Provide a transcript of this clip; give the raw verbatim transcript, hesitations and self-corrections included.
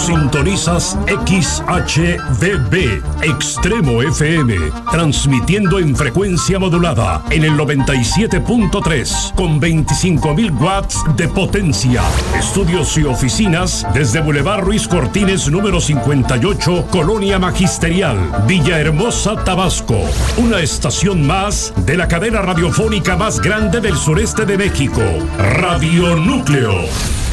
Sintonizas X H D B, Extremo F M, transmitiendo en frecuencia modulada en el noventa y siete punto tres con veinticinco mil watts de potencia. Estudios y oficinas desde Boulevard Ruiz Cortines número cincuenta y ocho, Colonia Magisterial, Villahermosa, Tabasco. Una estación más de la cadena radiofónica más grande del sureste de México, Radio Núcleo.